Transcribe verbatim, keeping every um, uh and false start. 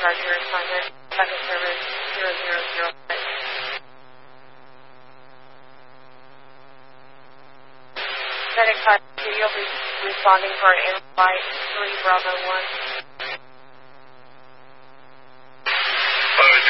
Roger, assignment, second service, zero zero zero six. Medic five, you'll be responding for an in flight three Bravo one.